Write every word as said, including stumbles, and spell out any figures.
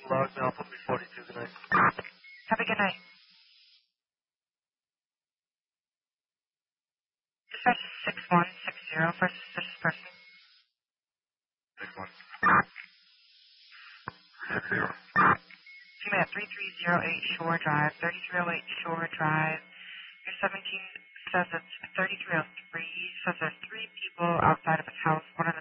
Loudmouth will be forty-two. Good night. Have a good night. Dispatch six one six zero for suspicious person. six one. six zero. Female at three three zero eight Shore Drive, thirty-three oh eight Shore Drive. Your seventeen says it's thirty-three oh three, says there's three people outside of his house. One of